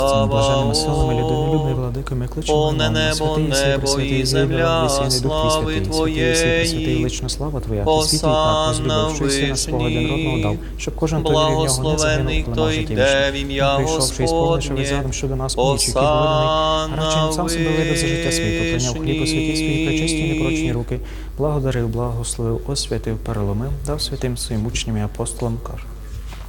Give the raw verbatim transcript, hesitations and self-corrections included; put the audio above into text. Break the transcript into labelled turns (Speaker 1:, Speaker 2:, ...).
Speaker 1: Цими блаженними силами людинолюбний владико, ми кличемо
Speaker 2: Повне
Speaker 1: Імам,
Speaker 2: небо,
Speaker 1: святий єси,
Speaker 2: небо
Speaker 1: пресвятий,
Speaker 2: і земля,
Speaker 1: святий Дух
Speaker 2: слави
Speaker 1: Твій святий, святий єси,
Speaker 2: Твоєї.
Speaker 1: пресвятий, велична слава Твоя, ти святий так,
Speaker 2: Осанна
Speaker 1: возлюбивши сина свого
Speaker 2: вишній.
Speaker 1: однородного дав, щоб кожен, хто вірив в нього, не загинув,
Speaker 2: Благословений,
Speaker 1: але
Speaker 2: хто
Speaker 1: мав життя
Speaker 2: йде в
Speaker 1: вічне.
Speaker 2: ім'я
Speaker 1: Він прийшовши і сповнивши
Speaker 2: Господнє.
Speaker 1: задум щодо нас, поміч, який доведений, а радше він сам себе видав за життя світу, прийняв хліб у святі свої пречисті і непорочні руки, благодарив, благословив, освятив, переломив, дав святим своїм учням і апостолам, каже.